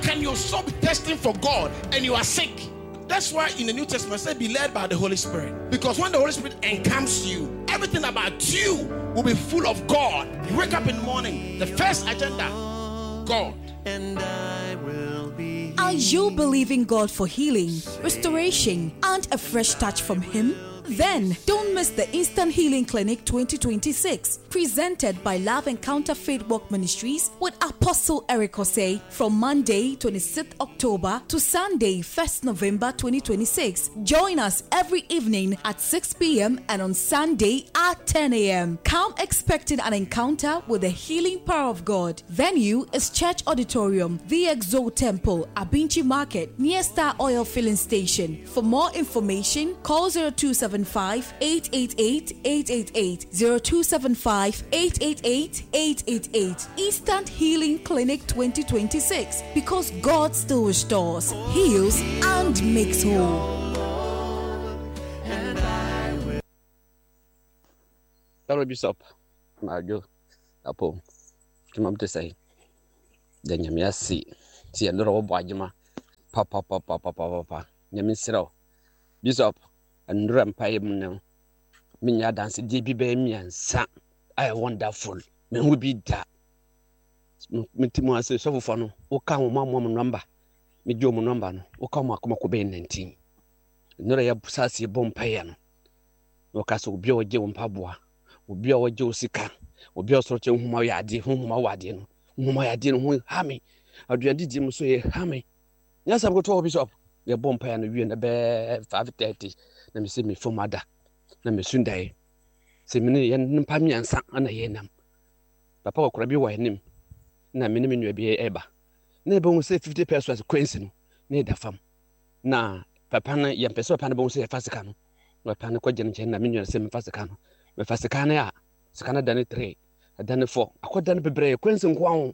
can your soul be testing for God and you are sick? That's why in the New Testament it says be led by the Holy Spirit. Because when the Holy Spirit encamps you, everything about you will be full of God. You wake up in the morning, the first agenda, God. And I will be. Are you believing God for healing, restoration, and a fresh touch from Him? Then don't miss the Instant Healing Clinic 2026, presented by Love Encounter Faith Walk Ministries with Apostle Eric Osei from Monday 26th October to Sunday 1st November 2026. Join us every evening at 6 p.m. and on Sunday at 10 a.m. Come expecting an encounter with the healing power of God. Venue is Church Auditorium, The Exo Temple, Abinchi Market, near Star Oil Filling Station. For more information, call 0275-888-888, 0275-888-888. Instant Healing Clinic 2026, because God still restores, heals, and makes whole. Hello, Bishop. Mario, Apo, come up to say, then you may see a little boy, Papa, Yamisro, Bishop, and Rampire now. Minya dance DB me and Sam. I wonderful. Me will be that. Mitimo say so for no. O come mama number. Me jo mo number no. O come akoma ko be 19. No ya busasi bompire no. O ka so obi o je wo mpaboa. Obi o je osika. Obi o so che huma ya ade, huma wade no. Huma ya ade no hu ha me. Aduade di mo so ye ha me. Nyasa go to Bishop. Ye bompire no wie na be 5:30. Na me say me fomada. Na me sundai se mene ye npa miansa ana ye nam papa ko kora bi wa enim na mene menua bi eba na ebe hu se 50 pesos kwensi no na da fam na papa na ye peso papa na bo se fasika no na papa na kwaje nche na menua se me fasika no me fasika na ya sika na dane 3 dane 4 akoda na bebre kwensi nko ahụ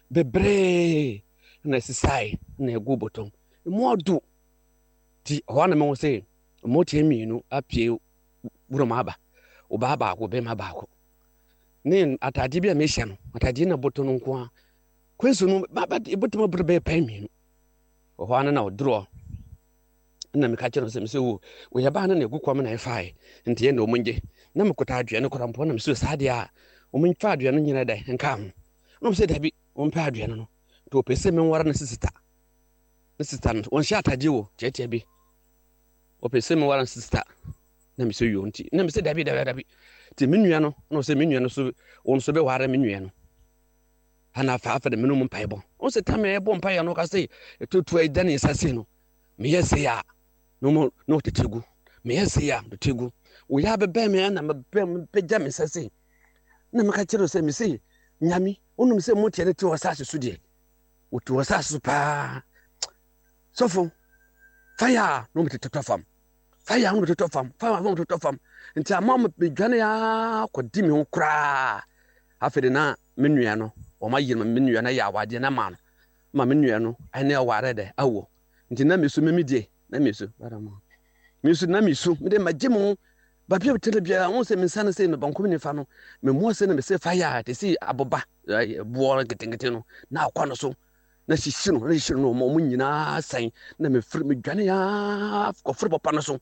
bebre na sisai na egu botom mo du ti ho na me ho se mo tie mienu apie Burumaba, Ubaba, Ubema Bako. Nin atadibia mission, atadina boton kwa. Quensu, but ibutuma brebe payment. Or one now draw. And I'm catching them so we have banned a good woman I fi, and the end of Monday. Namakota, and Coramponum suicidia, Omin Fadrian in day and come. No said Abby, Padriano, to a pessimin warren sister. Assistant, one shot at you, Jetty. Or pessimin warren sister. Na me so yonti na me se dabi ti menua no se menua no so won so be ware menua no ana fa de menum paibo on se tame ebo mpaia no ka se etutu edane sase no me yese ya no tetegu me yese ya tetegu wo ya be me na me pegya me sase na me ka kiro se me se nyami onum se motie ne ti wasase so de wo ti wasase pa sofo fire no me tetafam fire am to fam nti amam bedwane ya kwadi me ho kra afede na menua no o ma yirma menua na ya wade na ma menua no ene ware de awo nti na mesu memidie na mesu barama mesu na mesu me de magemu ba bia telebia won se mensane se no bankom ni fa no me mo se na me se fire te si aboba buo getengete no na akwa no so na shishino no mo nyina san na me firi me dwane ya ko firi papa no so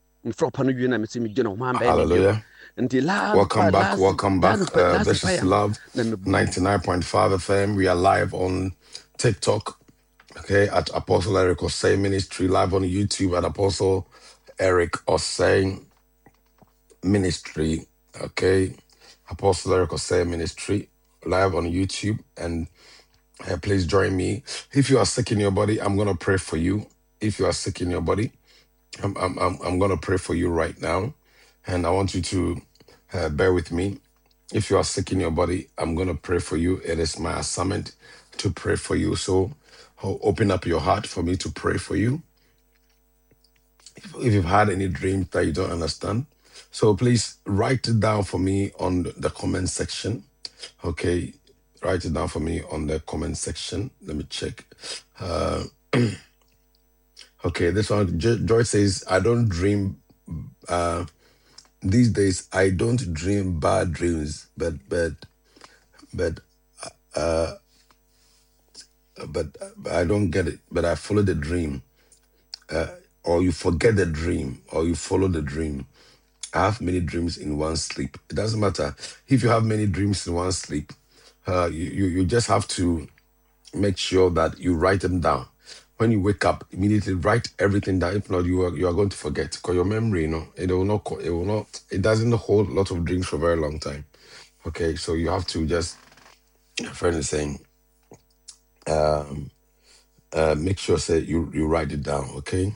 Hallelujah. Welcome back. This is Love 99.5 FM. We are live on TikTok, okay, at Apostle Eric Osei Ministry, live on YouTube at Apostle Eric Osei Ministry, okay, Apostle Eric Osei Ministry, live on YouTube, and please join me. If you are sick in your body, I'm going to pray for you. If you are sick in your body, I'm going to pray for you right now, and I want you to bear with me. If you are sick in your body, I'm going to pray for you. It is my assignment to pray for you. So open up your heart for me to pray for you. If you've had any dreams that you don't understand, so please write it down for me on the comment section. Okay, write it down for me on the comment section. Let me check. Okay, this one, Joy says, I don't dream, these days, I don't dream bad dreams, but but I don't get it. But I follow the dream, or you forget the dream, or you follow the dream. I have many dreams in one sleep. It doesn't matter if you have many dreams in one sleep. You just have to make sure that you write them down. When you wake up, immediately write everything down. If not, you are going to forget, because your memory, it doesn't hold a lot of dreams for a very long time. Okay, so you have to just, a friend is saying, make sure say you write it down. Okay.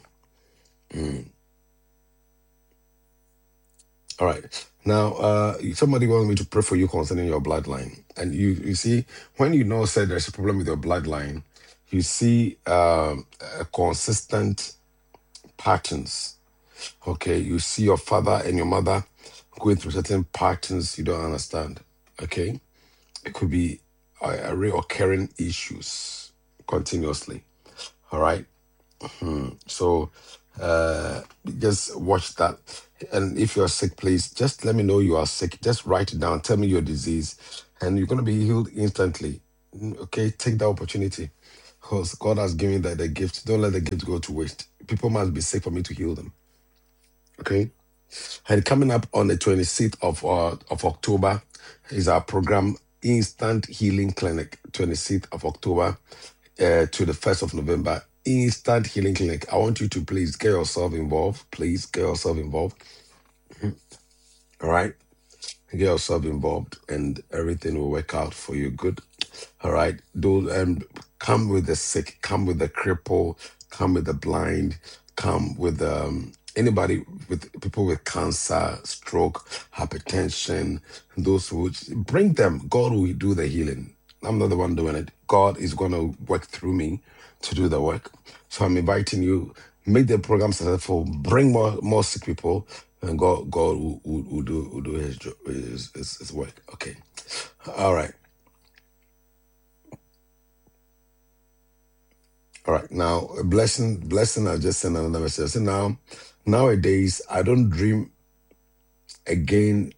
All right. Now, somebody wants me to pray for you concerning your bloodline. And you see, when you know, say there's a problem with your bloodline, you see a consistent patterns. Okay. You see your father and your mother going through certain patterns you don't understand. Okay. It could be a reoccurring issues continuously. All right. So just watch that. And if you're sick, please just let me know you are sick. Just write it down. Tell me your disease, and you're going to be healed instantly. Okay, take that opportunity, because God has given you the gift. Don't let the gift go to waste. People must be sick for me to heal them. Okay. And coming up on the 26th of October is our program, Instant Healing Clinic. 26th of October to the 1st of November, Instant Healing Clinic. I want you to please get yourself involved. Please get yourself involved. All right. Get yourself involved, and everything will work out for you good. All right. Come with the sick, come with the cripple, come with the blind, come with anybody, with people with cancer, stroke, hypertension, those who bring them. God will do the healing. I'm not the one doing it. God is going to work through me to do the work. So I'm inviting you, make the program successful, bring more sick people, and God will do his work. Okay. All right. All right. Now, blessing. I just sent another message. I said, nowadays, I don't dream again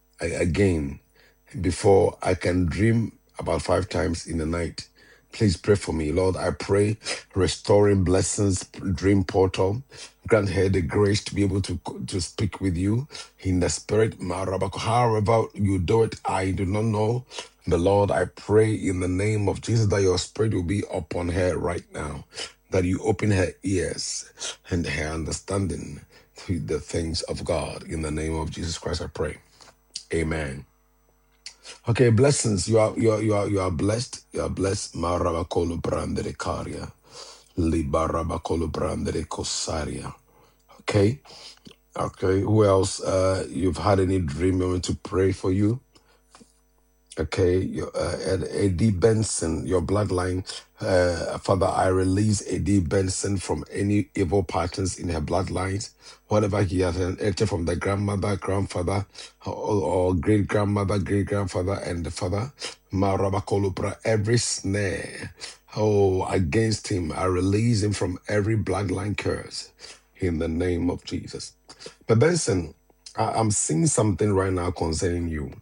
before I can dream about 5 times in the night. Please pray for me. Lord, I pray, restoring blessings, dream portal. Grant her the grace to be able to speak with you in the spirit. However you do it, I do not know. The Lord, I pray in the name of Jesus that your spirit will be upon her right now, that you open her ears and her understanding to the things of God. In the name of Jesus Christ, I pray. Amen. Okay, blessings. You are blessed. You are blessed. Marabakolo brandere karia. Libarabakolo brandere kosaria. Okay. Okay. Who else? You've had any dream you want to pray for you? Okay, Eddie Benson, your bloodline. Father, I release Eddie Benson from any evil patterns in her bloodlines. Whatever he has entered from the grandmother, grandfather, or great-grandmother, great-grandfather, and the father. Marabakolupra, every snare, against him, I release him from every bloodline curse in the name of Jesus. But Benson, I'm seeing something right now concerning you.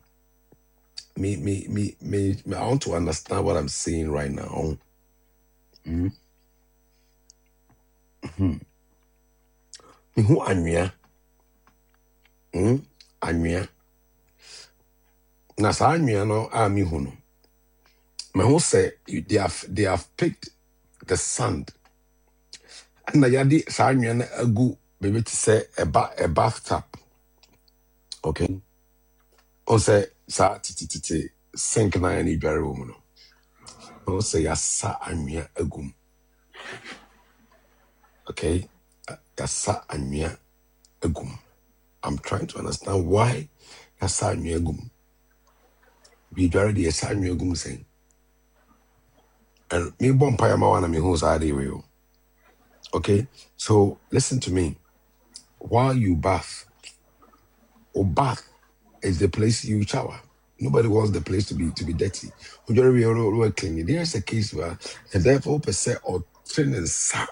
I want to understand what I'm seeing right now. Who Anya? Anya. Na sa Anya no ami huno. Me who say they have picked the sand. And na yadi sa Anya na agu baby to say a bathtub. Okay. O say sa titi sink na any dware wo no. O say ya sa Anya agum. Okay. Ya sa Anya agum. I'm trying to understand why ya sa Anya agum. We already a sa Anya agum saying. And me bon paya ma wana me who's way. Okay, so listen to me. While you bath, or bath is the place you shower. Nobody wants the place to be dirty. We're clean. There's a case where and therefore per se or training sa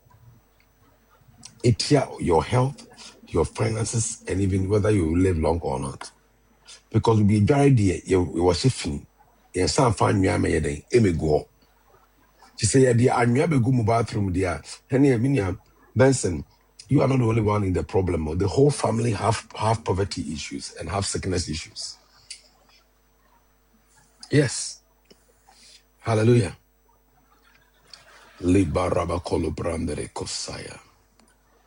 it your health, your finances, and even whether you live long or not. Because we already you was shifting. And some find me go. She say, yeah, the annual be go mu bathroom there. Henny Minia Benson, you are not the only one in the problem. The whole family have poverty issues and have sickness issues. Yes. Hallelujah. Libaraba kolo brandere kosaya.